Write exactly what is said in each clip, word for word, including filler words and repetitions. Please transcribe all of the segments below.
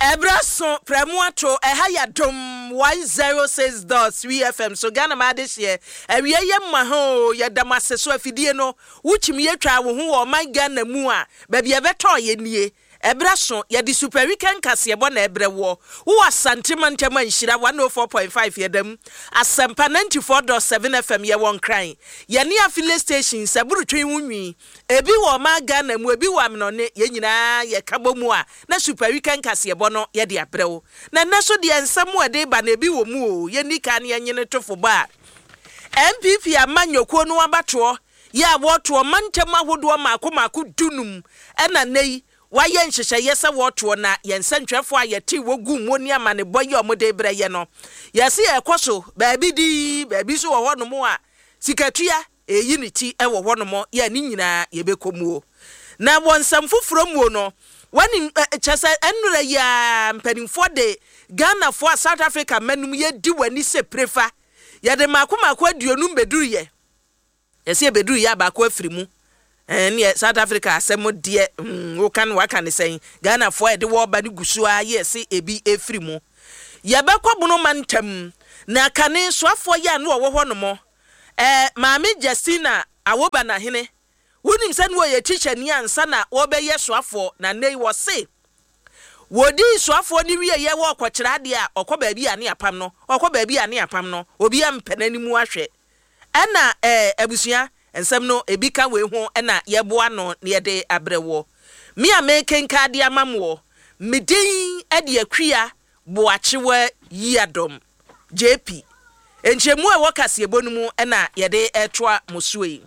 Ebraso Premuato Ehaya Dom one oh six point three F M. So Ghana Madishye Ewiye Maho ya damase so afidie no wuchimi yetwa wo ho o man Ghana mu a ba bia beto ye nie Ebraso ya di super weekend kase ebo na ebrewo wo asantemantam anhira one oh four point five yedam asempa ninety-four point seven F M ye won kran ye ne affiliate station saburutwe wunwi ebi wo man Ghana mu ebi wo amnone ye nyina ye kabomu a na super weekend kase ebo no ye de abrewo na naso de ensam wo de ba na ebi wo mu o ye nika ne ye nyene tofo ba M P P amanyoko no abato ya woto mantam ahodo makomako dunum ena nei waye nhyehyɛ yesa woto na yensantwefo ayeti wogu moni amane boye omode breye no yesi ekoso baabi di baabi so wo hono mo a sikatua eyi ni ti ewo hono mo ya ni nyina yebekomuo na wonsam foforo mu no wani chese enura ya mpanimfo de Ghana for South Africa manum ye di wani se prefa ya de makomako aduonum beduru ye yesi beduru ya ba ko afirimu eh South Africa asemo de wo kan waka ne sen Ghana for e de wo ba ne gusu a yes ebi efiri mu ye be kwabuno mantam na kane soafo ya ne wo ho no mo eh maami Justina awoba na hene wonim se ne wo ye teacher ni ansa na wo be ye soafo na nei wo se wodi soafo ni wie ye wo kwokira de a okoba bi ane apam no okoba bi ane apam no obi am penani mu ahwe ena eh abusua ensem no ebika we ho ena yeboa no ne yede abrewo me a meken kade amamwo medin ade akua boachewa yiadom J P enchemu e wokase ebonu mu ena yede etwa musuei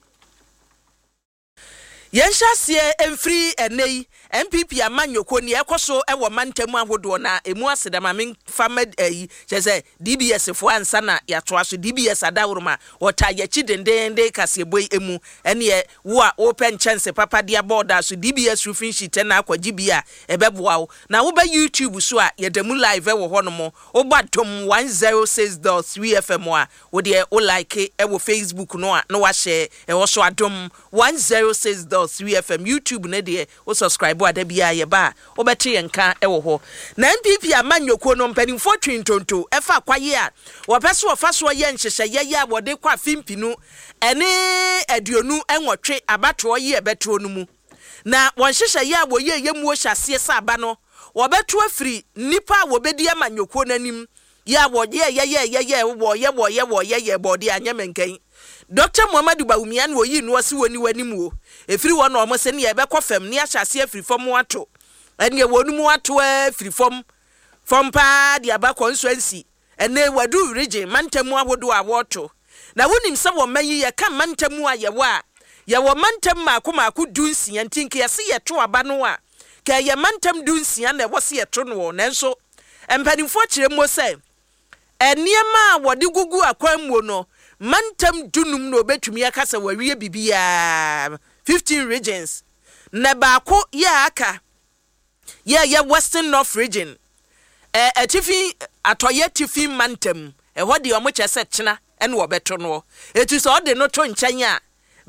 yenhyasie emfiri enei M P P amanyoko ne ekoso ewo mantamu ahodo na emu asedama men famad ayi chese D B S fo ansa na yato aso D B S adawroma wota yachi dendende kaseboi emu ene wo a open chance papa dia board aso D B S roofing sheet na akwaji bia ebeboa wo na wo ba YouTube so a yedemu live ewo hono mo wo badom one oh six point three F M a wo de wo like ewo Facebook no a no wa share e wo so adom one oh six point three F M YouTube ne de wo subscribe bo adabia ye ba obete yenka ewo ho na M P P amanyoko no mpanimfo twintonto efa kwaye a wo pese wo fa so ye nhyehyɛ ye ya bode kwa fimpinu ene aduonu enwotwe abato ye beto no mu na won hyehyɛ ye abo ye yemu hyase sa aba no wo beto afiri nipa wo bedi amanyoko nanim ya wo ye ye ye ye ye wo ye wo ye wo ye ye bode anyemenkan Doctor Muhammadu Bawumia no yi no wasi woni wanimu efiri wo no omo se ne ye be kofam ne ahyase afiri fom wato ene wonu mu wato afiri fom fom pa dia ba constituency ene wadu region mantamu ahodo a woto na wonim se wo mayi ye kan mantamu a ye wa ye wo mantam makomako dunsia ntinke ye se ye to aba no a ka ye mantam dunsia na wo se ye to no nanso empanimfo kire mo se eniema a wode gugu akwan mu no mantam dunum no betumi akasa wawie bibia fifteen regions na baako ya aka ya ya Western North region eh atifi atoye tifi mantam e hodi omo chese chena ene wo beto no etu so de no to nkyanya a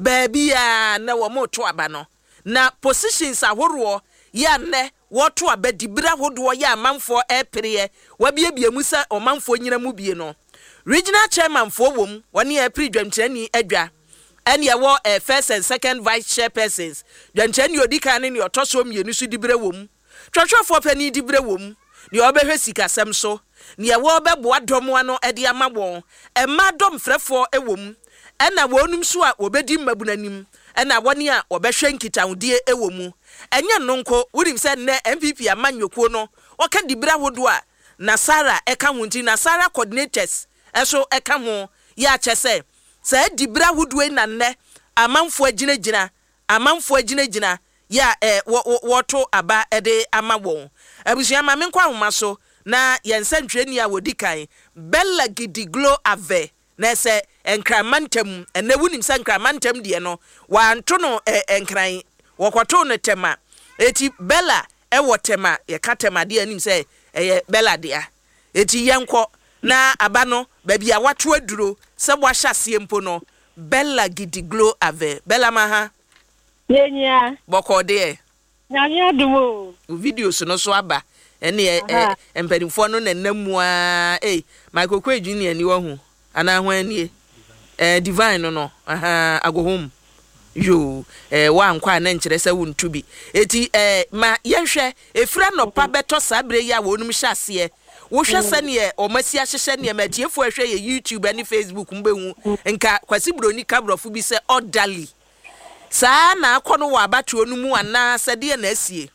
baabia na wo mo to aba no na positions ahoro ya ne wo to aba dibra hodo ya amanfo epere wabiebie musa omanfo nyina mu bie no Regional chairman for wom one year pre dwamchani adwa ene ye wo eh, first and second vice chairpersons dwamchani odika ne ne otoso mienu su dibre wom twatwafo pani dibre wom ne obehwe sikasem so ne ye wo beboa dom ano ede amabon emma dom frefo ewom ena wonum so a obedi mabunanim ena woni a obehwe nkitawudie ewomu enye nonko wurim se ne M P P amanyoko no oka dibre hodo a Nasara eka hunti Nasara coordinators eso eka ho ya chese se dibra hudwe na nne amanfo agina gina amanfo agina gina ya eh woto aba ede amawon abusua ma menkwa homa so na yensantweni a wodikan Bella Gidiglo Ave na se enkramantam ene wunim se enkramantam de no wanto no enkran wokoto no tema eti Bella e wotema ye katema de anim se eye Bella dia eti yenko na abano baby a watu aduro se bwa hyase mpo no Bella Gidiglo Ave Bella maha yenya boko de nyanya dumo video so no so aba ene empanimfo no nanam a eh Michael Kwe Junior ni wo hu ana ho anie eh divine no no aha agohom yo eh wa nkwa na nkyere se wontu bi eti eh ma yenhwe efira no pa beto sabre ya wonum hyase wo hwe sane o masi ahyehye ne matiefo ahwe ye YouTube ani Facebook mbehu nka kwasi broni kabrofo bi se orderly saa na akono wa abatuo no mu ana sede na asie.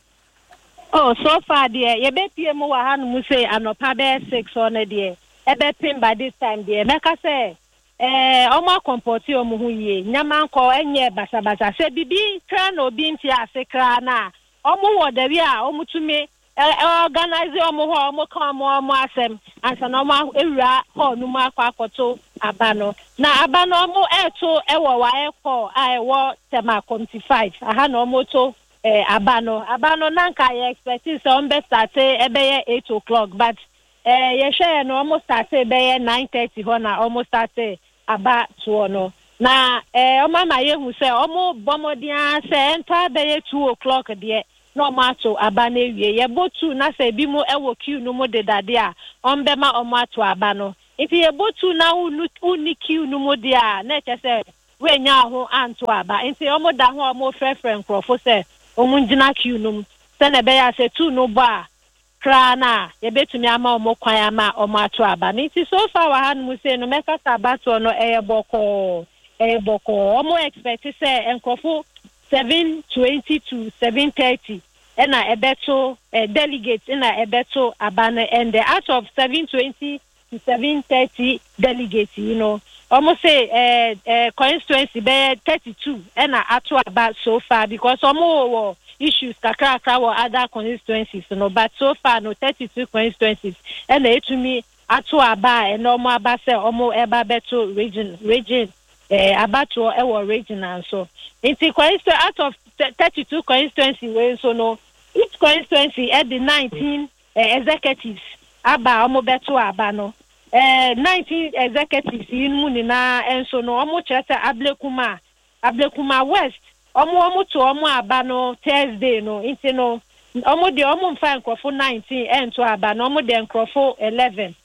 Oh, so far there ye be pie mu wa hanu mu say anopa be six on there e be pin by this time there meka say eh omo kompoti omo hu ye nyama nko enye basabasa se bibi kra na obi nti ase kra na omo wo da wi a omo tumi organize omo ho omo kan mo omo asem ansa na omo ewura ho nu mu akwa akoto abano na abano omo eto ewo wa ekọ a ewo tema twenty-five aha na omo to eh abano abano nanka ye expect say on be start ebe eight o'clock but eh ye share no almost start ebe nine thirty ho na almost start aba to no na eh o mama ye hu say omo bomodian say enter be two o'clock there no matter abano wie ye botu na say bi mu ewo queue no mo de dade a on be ma omo ato abano if ye botu na uni queue no mo de a na che say we nya ho anto aba nti omo da ho omo frefre nkrofo say omunjina queue num se na be ya se tu no ba kra na ye betumi ama omo kwan ama omo ato aba nti so far wa han mu se no meka sabato no eye boko eye boko omo expect say enkrofo seven twenty to seven thirty and na ebeto delegates na ebeto abana and out of seven twenty to seven thirty delegates you know almost say uh, uh, constituency be thirty-two and na ato about so far because omo issues kakra kakra or other constituencies no but so far no thirty-two constituencies and etumi ato aba and omo aba say omo eba beto region region eh abato ewo region and so it's out of thirty-two constituency we so no each constituency at the nineteen uh, executives aba omo beto aba no eh nineteen executives in munina enso no omo cheta ablekuma ablekuma west omo omo to omo aba no Thursday no inti no omo de omo mfa nkrofo nineteen ento aba no omo de nkrofo eleven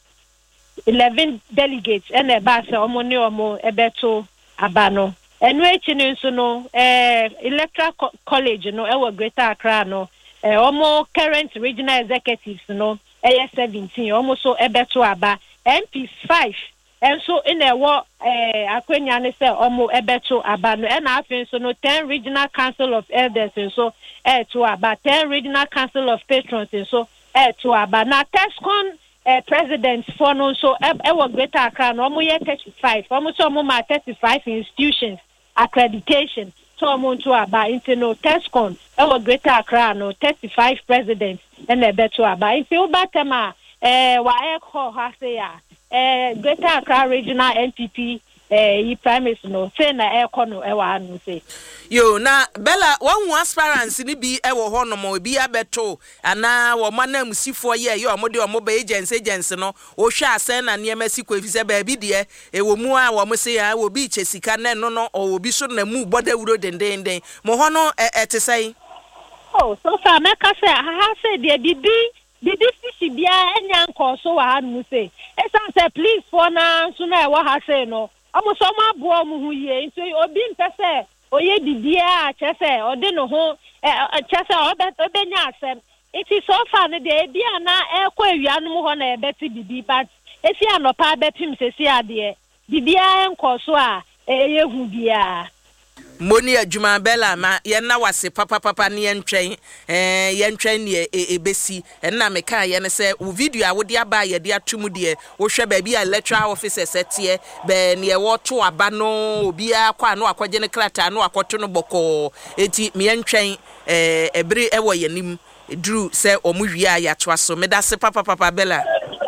eleven delegates and e ba se omo ne omo ebeto aba no enu echi ni nso no eh electoral co college no ewo Greater Accra no eh omo current regional executives no eh seventeen omo so ebeto aba M Ps five and so in a war eh akwenya ne se omo ebeto aba no e na afin so no ten regional council of elders and so eh to aba ten regional council of patrons and so eh to aba na TESCON eh president for no so e wo Greater Accra no omo ye thirty-five omo so omo ma thirty-five institutions accreditation so omo to aba into no TESCON e wo Greater Accra no thirty-five presidents and ebeto aba if you batema eh wa ekho ha se ya eh Greater Accra regional N P P eh yi primaries no say na ekho no e wa anu say yo na Bella one aspirants ni bi e wo ho no mo bi abeto ana wo manam sifo ye ye omo de omo ba agency agency no wo hwa asen na ne masi ko efise ba bi de e wo mu a wo mo say ya wo bi chesika na no no o wo bi so na mu boda wuro dendenden mo ho no etesai oh so fa meka say ha say de bibi bibi fishi bia enya nko so wa han mu say esa say please for na so na e wa ha say no omo so ma bo omo hu ye nti obi mpese oye bibia chese ode no ho chese obenya asem it is so far ne de bia na ekwa awia no ho na ebeti bibi but esi anopa abepim sesi ade bibia enko so a eye hu bia Moni adwuma Bella ma ye na wase papa papa ne yentwen eh yentwen ne ebesi na meka ye ne se wo video a wo de aba ye de atum de wo hwe ba bi a electoral officers etie be ne wo to aba no obi akwa no akwaje ne krata no akoto no boko eti me yentwen eh ebere e wo yanim dru se omuhwie a ya to aso me da se papa papa Bella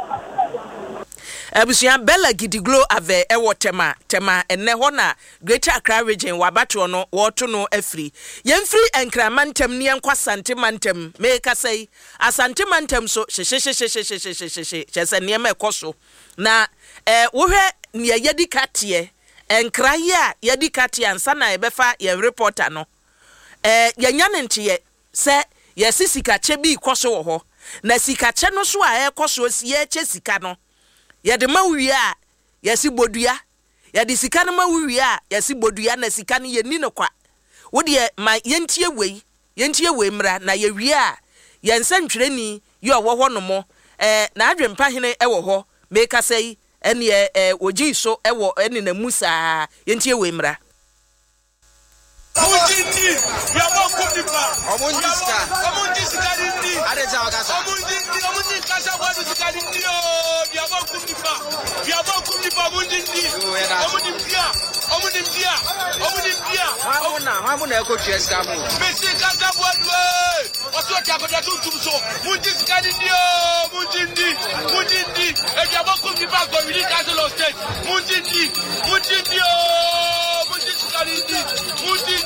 Abusia Bella Gidiglo ave ewo tema tema enne ho na Greater Accra region wabato no woto no afri yemfri enkramantem ne enkwa santemantem me ka sei asantemantem so hyehyehyehyehyehyehye chese ne ma ekoso na eh wo hwe ne yedi katie enkraye a yedi katie ansa na ebefa ye reporter no eh yanya ne ntie se ye sisika che bi koso wo ho na sika che no so a ekoso si ye che sika no ye de ma wi a ye si bodua ye de sika no ma wi a ye si bodua na sika no ye ni no kwa wo de ma ye ntie wei ye ntie wei mra na ye wi a ye nsantwereni ye owo ho no mo eh na adwempa hene e wo ho me ka sei ene eh oji so e wo ene na musa ye ntie wei mra Omunjindi, we are not coming back. Omunjista, Omunjista, Omunjista, Omunjindi, Omunjindi, Kasa, what is it? We are not coming back. We are not coming back. Omunjindi, Omunjindi, Omunjindi, Omunjindi. Hamuna, Hamuna, go to Escamu. Mister Kasa, what way? What's what happened to so? Omunjindi, Omunjindi, Omunjindi, and we are not coming back. We need Castle State. Omunjindi, Omunjindi, Omunjindi, Omunjindi.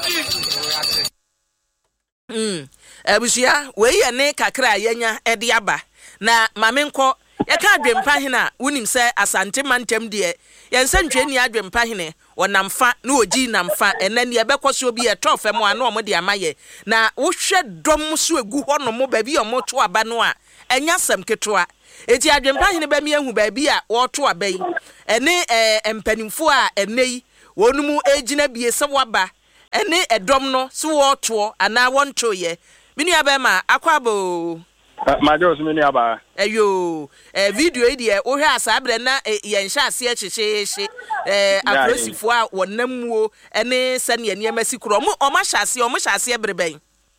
Mm. Abusia we ye ne kakra yenya ede aba na mamenko ye ka adwempa hena wonim se asante mantem de ye nsantweni adwempa hene onamfa na oji namfa enane ye bekoso obi ye tofem ano omo de amaye na wo hwe dom so egu ho no mo ba bi omo to aba no a enya sam ketoa eti adwempa hene ba mi ehu ba bi a wo to aba yi ene empanimfo a enei wonumu ejina bie se waba ene edom no so wo to ana wonto ye mini abema akwabo ma jos mini aba eyo eh video yi de wo hwe asabre na ye nhya ase ekyekyeehye eh akrosifo a wonammuo ene sane ene masikro mo o ma hyase o mo hyase ebreben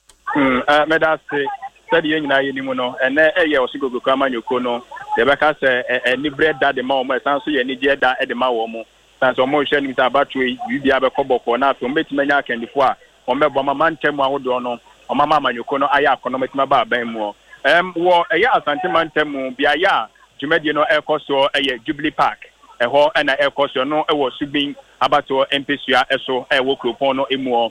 mm eh medase sadi ye nyina ye nimu no ene eye osigogo kwama nyoko no de beka se eni bread da de ma o mo san so ye ni je da e de ma wo mo san so mo hwe ni ta batwe bibi abekoboko na so metimanya akandifo a o mebo mama ntem ahodo no o mama manyoko no aya akono metima ba ban mu em wo eya asante mantem bia ya jumedie no ekoso eye Jubilee Park eho na ekoso no ewo subin abato empesua eso ewo kropon no emu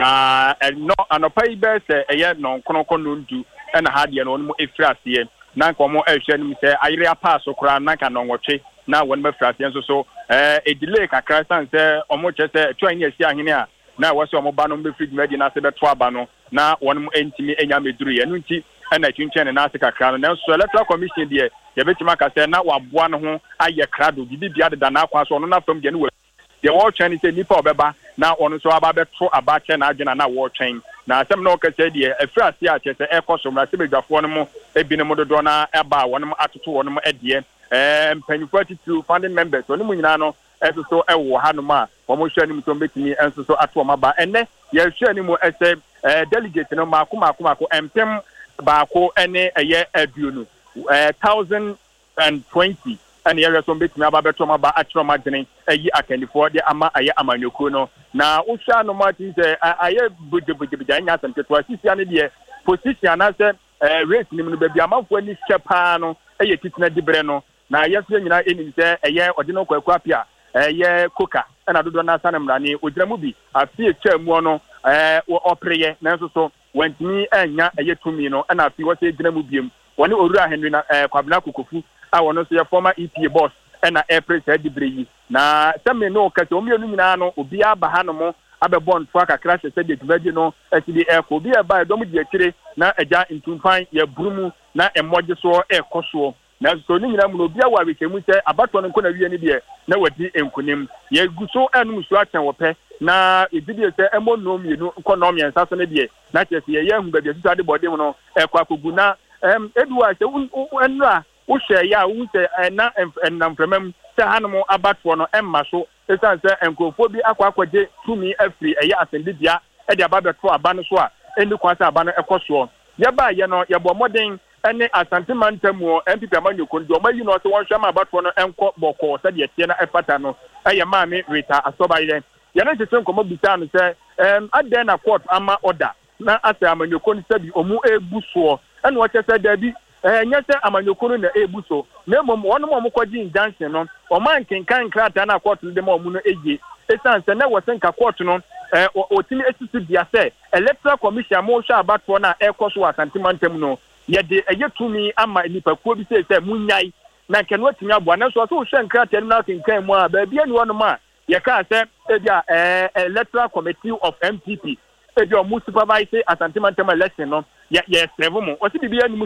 na no anopa ibe se eye no konokono no ndu na hade no no efrase na nkomo ehwe nim se ayire apa so kra na ka no nwotwe na won ma frase nso so eh e delay kakra san se omo chese twan ni asi ahene a na wose omo ba no be free media na se beto aba no na won entimi enya meduru ye no nti na twinchen na ase kakra no na so electoral commission de ye betima ka se na waboa no ho aye krado bibi bia de na akwa so no na fam de no ye wo twen se nipa obeba na ono so aba beto aba che na agena na wo twen na asem na o ka se de efrase a che se ekoso mra se bedwafo no mo ebi ne mo dodo na eba won mo atoto won mo ade em forty-two founding members oni mu nyina no eso so ewo hanom a wo mo hwani mu so betimi enso so ato maba enne ye hwani mu ese delegate no mako mako mako empem baako ene eye aduonu one thousand twenty ene ye so betimi aba beto maba atro magene ayi akandifo de ama aye amanyoko no na wo hwa no ma ti se aye budebudebja nya asem keto asisi ane de position na se race ni mu be bia manfo ani hwepa no eye titina dibre no na yeso nyina eni se eye ode no kwakwa pia eye koka na dodo na sanemra ni ogyiramu bi afi etwamu no eh opreye na nso so wantini anya eye tumi no na afi wo se gyiramu biem woni orura henry na kwabena kokofu a wono so ye former E P A boss na airpress dibre yi na seme no kase omienu nyina no obi aba hanom abebon fo akakra se de dibadi no asidi eko bi e ba edom di akire na eja ntumfan ye burumu na emoje so ekoso na so ni nyina mu no bia wa wekemu se abato no nkona wie ni de na wadi enkunim ye guso anum so achen wope na ebidie se emo no mienu nkona omiensa so ne de na chese ye ye hu ba bia so ade bode mu no ekwa kogu na em edua se enra wo hwe ya wo se na enamfremam se hanom abato no emma so esan se enkofo bi akwa akwaje tumi afri eye asendibia e de ababeto aba no so a eni kwasa aba no ekoso ye ba ye no ye bo moden ene asante mantamu M P P amanyoko ndo mayi no se won hwama abato no enko boko se de tie na efata no eye maame Rita Asoba ile ye na tete nkomo bita no se em aden na court ama order na ase amanyoko no se bi omu ebuso ene wo chese da bi eh nyese amanyoko no na ebuso na mom wono mom kwaji injunction no o man kenkan krata na court de mom no eje esan se na wo senka court no eh otimi esisi bia se electoral commission mo hwa abato na ekoso asante mantamu no ye de eye tumi ama nipa kuo bi se se munyai na kenwo tinya boa na so so hwe nkrata ni na kenkan mu a ba bia ni wono ma ye ka se ebia eh electoral committee of M P P ebia mu supervise asante mantamu election no ye ye serve mu o si bibia ni mu sa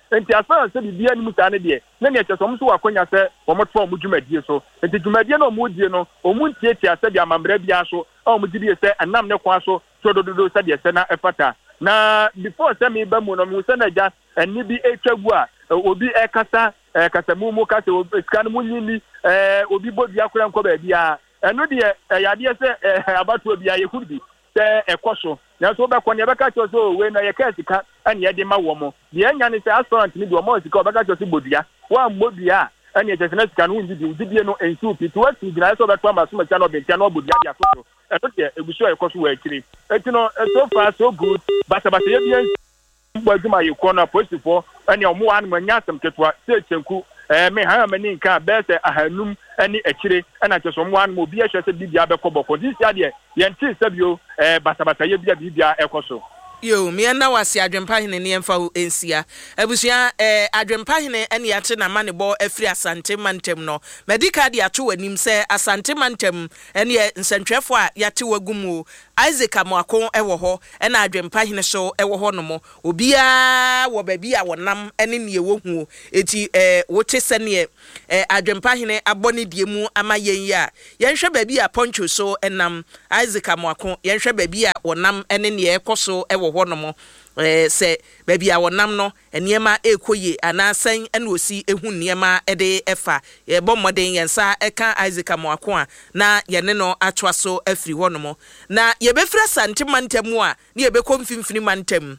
enti asa se bibia ni musa ne de na ne cheso mso wakonya se omotfo mu dwumadie so enti dwumadie no mu die no omu tietia se de amambra bia so o mu dibie se anam ne kwa so so dododo se de se na efata na before se me ba mu no mu se na ja eni bi etwagu a obi ekasa kasamu mu kasa skan mu nyini obi bodu akora nko ba bia eno de yade se abatu bia yehudi se ekoso na so be konya be ka cho so we na ye ka sika ani ye de ma wo mo de anya ni se restaurant ni do mo sika be ka cho so bodua wa modua ani ye se na sika no ndi di di no ensu pitu wa ti gina so be to ma so ma cha no be cha no bodua dia so e to de egusu e koso wa akiri eti no so far so good basa basa ye bia gbaduma ye kona posifo ani omo an manya sam ketwa se chenku eh me ha mani nka be se ahanum ani akire ana cheso mo an mo bi ehwe se bibia be koboko dis ya de ye nti sabio eh basa basa ye bia bibia ekoso yo me na wase adwempa hene ne emfa ensia abusua eh adwempa hene ene yate na manebo afri asante mantem no medical de ato wanim se asante mantem ene nsantwefo a yate wagumu Isaac Amoako ewo ho ena adwempa hene so ewo ho no mo obia wo babi a wonam ene ne ewo hu eti eh wote sene eh adwempa hene abone die mu ama yen ya yenhwe babi a poncho so enam Isaac Amoako yenhwe babi a wonam ene ne ekoso ewo ho no mo eh se baby a wonam no eniema ekoye anasan ena osi ehu niema ede efa e bommoden yensa eka Isaac Amoako a na yene no atwa so afri ho no mo na ye befra santimantem a ne ye bekom fimfini mantem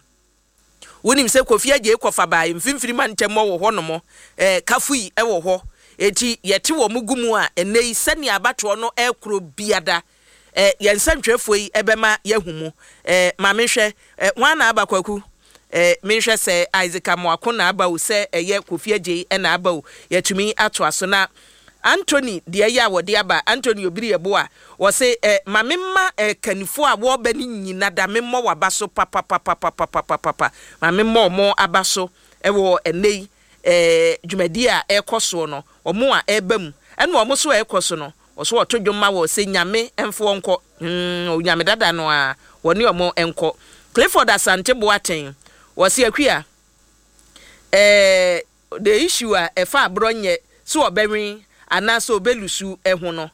wonim se Kofi Agye kofa bae mfimfini mantem wo ho no mo eh kafui e wo ho eti yete wo mugumu a enei sane abato no ekro biada eh yensantwefo yi ebema yahumu eh mamehwe eh wana abakwaku eh mehwe se Isaac Amoako na abawo se eye Kofi Agye e na abawo yatumi ato aso na Anthony de ya wode aba Anthony obiri ebo a wo se eh mamemma eh kanifo a wo ba ni nyina da memmo wabaso papa papa papa papa papa mamemmo mo abaso e wo enei eh dwumadi a ekoso no omo a ebam ene omo so ekoso no oso oto dwuma wo se nyame emfo nko mm onyame dada no a woni omo enko Clifford Asante Boaten wo se akua eh the issue a efa abronye so obewin anaso obelusu ehu no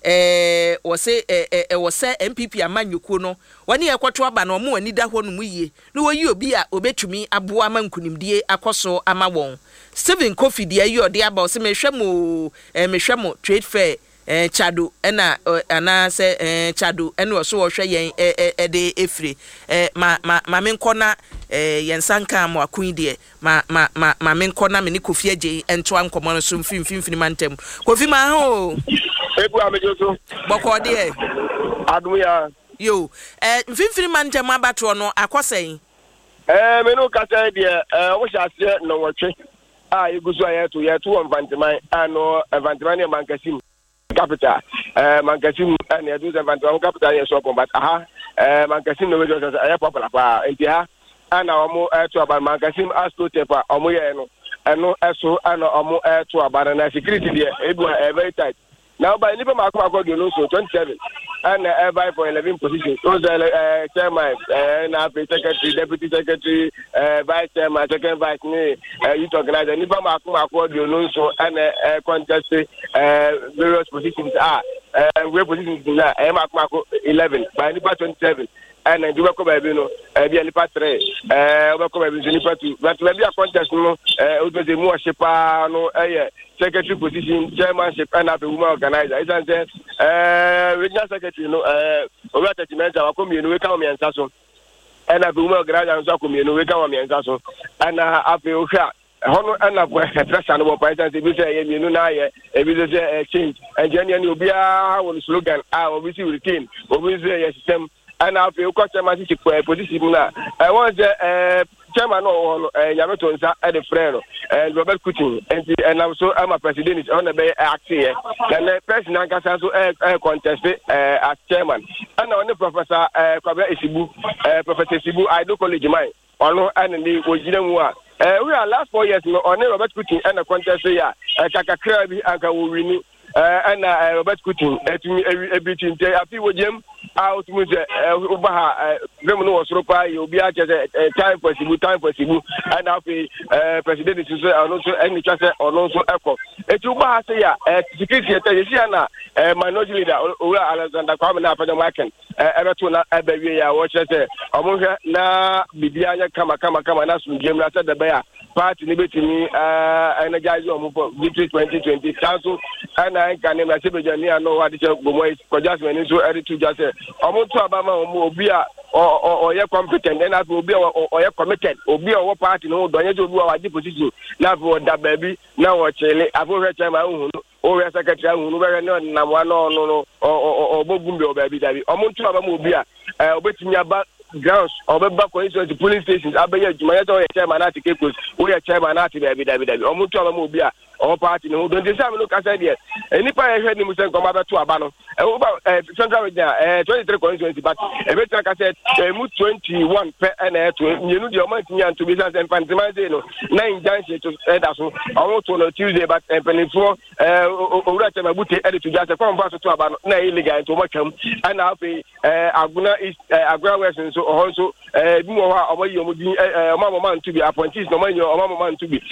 eh wo se eh wo se M P P amanyuko no woni ekoto aba no mo ani da ho no mu yie no wo yi obi a obetumi aboa mankunimdie akoso ama won Stephen Kofi de ayi ode aba o se mehwemo eh mehwemo trade fair eh chado ena ana se eh chado ena wo so wo hwe yen eh de efre eh ma ma ma menkona eh yensanka mo akun de ma ma ma ma menkona me ni Kofi Agye ento ankomo no so mfimfimfini mantem Kofi ma ho ebu amejoso boko de adu ya yo eh mfimfini mantem abato no akosen eh me no kasa de eh wo hyase no wotwe ah igusu ayeto yeto Mfanteman ano Mfanteman ne mankasim capital eh mankasim and you do the Mfanteman capital yes so but aha eh mankasim no we just eh popular pa enti ha ana omo eh to about mankasim asto tepa omo ye no eno eso ana omo eh to about na security there ebu eh very tight now by nipa makwa akwa do no so twenty-seven and uh, by for eleven positions those uh, chairman uh, na secretary deputy secretary uh, vice chairman second vice ni uh, youth organizer nipa makwa akwa do no so and uh, contest uh, various positions are uh, we positions na uh, makwa eleven by nipa twenty-seven and uh, do we come by no uh, be nipa three uh we come by nipa two but we be a contest no uh, we be more shepa no eh secretary position chairmanship and a woman organizer it's an uh regional secretary no uh we are attachment our community we come and so and a woman organizer so community we come and so and uh after hono and a pressure no president be say you know na e be say change and genuine obia won slogan ah we see routine we say system and after you got chairmanship position na I want uh chairman no eh Nyameto nsa e de frère and Robert Kutin and and I'm so I'm a president on the bay act here then the president can so eh contest eh as chairman and on the professor eh Kwabra Esibu eh Professor Esibu I do college mine ono and the ojina mu a eh we are last four years no on Robert Kutin and the contest here eh kakakra bi anka wo wini eh and Robert Kutin etumi everything dey afi wo jem out mu se uba ha them no was ro pa you be a time for sibu time for sibu and afi president so ono so eni twa se ono so eko eti uba ha se ya security ete si na minority leader Owura Alexander Kwame na Afenyo Maken ebeto na ebewie ya wo chese omo hwe na bibia anya kama kama kama na sunjem na se de be ya party ni betimi eh energize omo for victory twenty twenty council ana kan na se be jani ano wa de gomo kojas meni so eri to just omo to abama omo obi a o ye competent and obi o ye committed obi o party no do anya obi wa di position na for da baby na wo chele afo hwe chairman hu o we secretary hu no be no na mo no no o bogumbe o baby dabi omo to abama obi a obetimi aba grounds obeba constituency police stations abeya jumaya to ye chairman at kekos o ye chairman at baby dabi dabi omo to abama obi a o party no don dey say me look aside there any pa ye hwe ni mu se nko ma be to aba no e wo ba central region eh twenty-three constituency but e be try ka say e mu twenty-one pe na e to nyenu de o man tinya to be say infantiman say no na injunction to da so o to no Tuesday but penifo eh Owura Chema Bute e to just come pass to aba no na illegal to makam and afi eh Aguna is Aguna West so o so eh bi mo ha o mayi o mo din eh o ma mo man to be appointees no man o ma mo man to be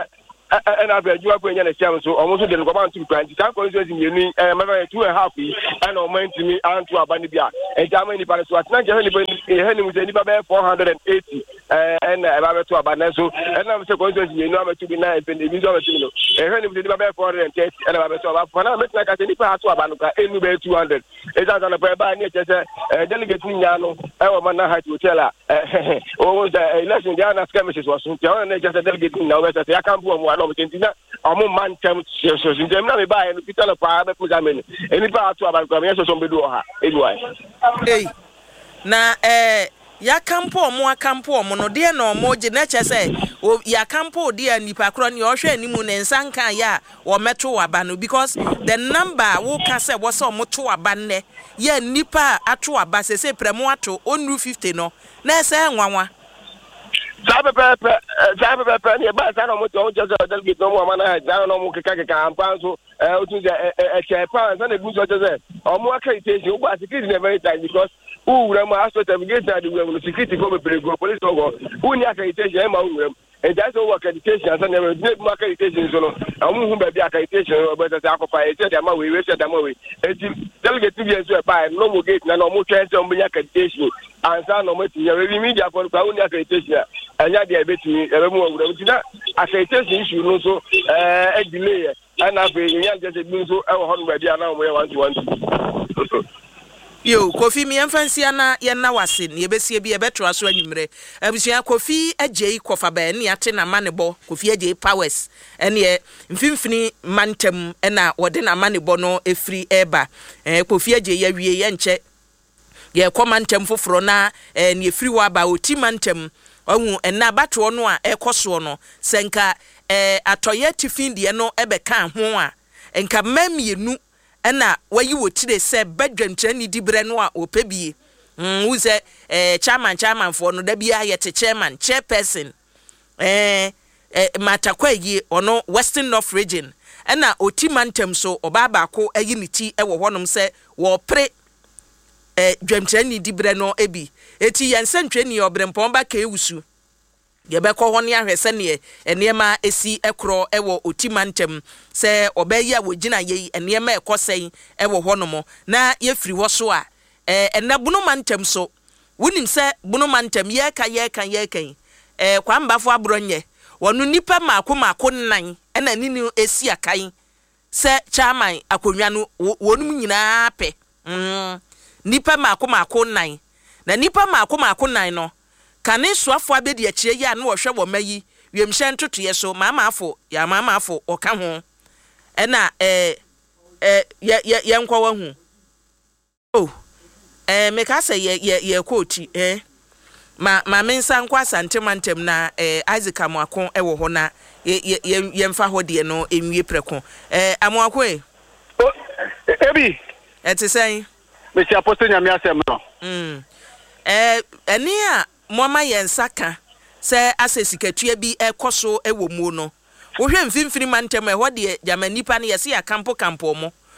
and I've been doing a chance so almost the government to grant some constituency you uh two and a half and on mind to me and to Abanibia and Germany but so at not anybody with anybody four hundred eighty and about to Abanan so and I'm so constituency you know to be nice and the visual and with anybody four hundred thirty and about to Abana make like any part to Abanuka anywhere two hundred it's not on a prayer by nature delegate Yano our man had to tell her oh the election Diana skirmishes was just a delegate now as I can't go no kentina omo man tem so so ndem na me ba e no pitala pa be puzamen eni pa atu aba kwa me so so mbedu ha eduai eh na eh ya kampo omo akampo omo no de na omo je na che se ya kampo de anipa kro ne o hwe animu ne nsanka ya wo meto aba no because the number wo ka se wo se omo to aba ne ya nipa ato aba se se premo ato onu fifty no na se nwanwa sabe pepe sabe pepe ni ba sa no mo to just delegate no mo mana ha no mo keka keka ampanso eh o tun je e che pan na gu so je o mo accreditation o gba security na very tight because who wura mo aso certificate na the we security go be prego police go who ni accreditation e ma wura and that's all accreditation and never need more accreditation so no amu hu ba bi accreditation o be say akopa e say dem ma we we say dem ma we e delegate bi so e ba no mo gate na no mo twenty o mo accreditation and sa no mo ti ya we media for kwa uni accreditation anya dia betimi ebe mu awura utina accreditation issue no so eh delay and na be nya just be so e wo ho no ba dia na mo ye one to one yo Kofi mi emfansia na ye na wase ne yebesie bi ebetro aso anwumre abusua Kofi agei kofa ba ne ate na manebo Kofi agei powers ene mfimfini mantem na wode na manebo no efri eba eh Kofi agei ya wie ye nche ye komantem foforo na ne efri wa ba oti mantem ohu enna batro no a ekoso no senka eh atoye tifin de no ebeka ho a enka mamienu ena wayi wotire se badwantani dibre no a opebie mm wo se eh chairman chairman for no da bia yete chairman chairperson eh matakwayi ono Western North region ena otimantem so obaba ko ayi niti ewo honom se wo pre eh dwantani dibre no ebi eti yensentwani obrempon ba ka ewusu yebekọ ho ne ahwese ne enema esi ekro ewo otimantem se obeyi a wogina ye enema ekosen ewo honomo na yefiri ho so a eh enabuno mantem so wonim se buno mantem ye ka ye ka ye kan eh kwambafo abronye wonu nipa maako maako nan ena nini esi akan se chairman akonwa no wonum nyina pe mm nipa maako maako nan na nipa maako maako nan no kane soafo abedi akire ya na wo hwe wo mayi wiemhye ntotoye so mama afo ya mama afo oka ho ena eh eh ye ye nkwa wahu oh eh meka say ye ye kooti eh ma ma mensa nkwa santemantem na eh Isaac Amoako ewo ho na ye ye mfa ho de no enwie preko eh Amoako e ebi etisen me si apostle nyame asem no mm eh eni a Mama yensaka se asesikatue bi ekoso ewo mu no wo hwe mfimfini mantem e hode jamanipa ne yese ya kampo kampo mo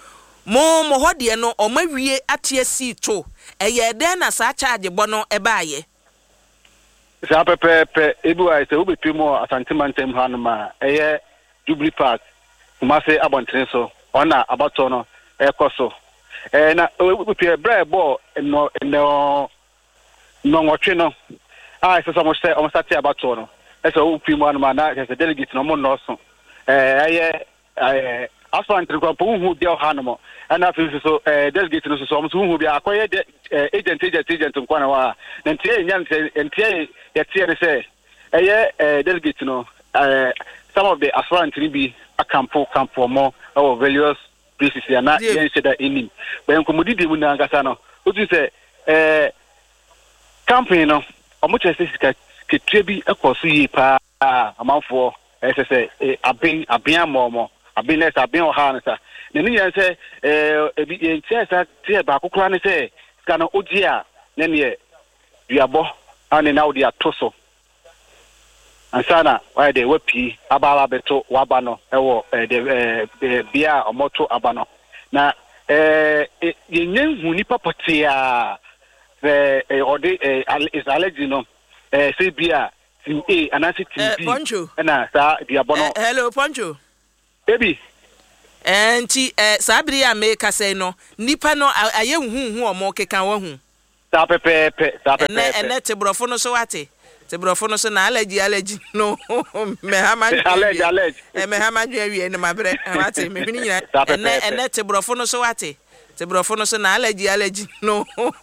mo mo hode no o mawie atie si to eye den na sa charge bo no e baaye sa pepe pe ebu ai se obi pimo asantimantem ha no ma eye Jubilee Park kuma se abonten so ona abato no e koso eh na obi pe bra bo no no no nwotwe no ah se so mo se o start abato no e so obi pimo no ma na se delegate no mo no so eh eye eh aswan trikwa po hu de ha no mo ana fi so eh delegate no so so mo hu bi akoye agent agent agent nkwana wa na ntie nya ntie ye tie ne say eye delegate no eh some of the aswan tribi akampo kampo mo or various places ya na yen say that in but enkomodi de mu na ngasa no otu say eh campaign no omo chese sika ketua bi ekoso yi pa amanfo eh say abin abin amomo abin less abin o ha na sa na ni yan say eh ebi entia sa tie ba kokora ne say kana odia na ne duabo ane na odi atoso ansana why they wapi abala beto wabano ewo de bia omoto abano na eh yenyen huni papatia the odi is allergy no eh say bia team A anasi team B na sa diabono hello Poncho baby enti eh sabiri ya make say no nipa no aye hu hu omo keka wa hu sa pepe pe sa pepe ene ene te brofo no so wate te brofo no so na allergy allergy no me ha ma allergy allergy eh me ha ma dwe wie ne mabre wate me huni nyina ene ene te brofo no so wate te brofo no so na allergy allergy no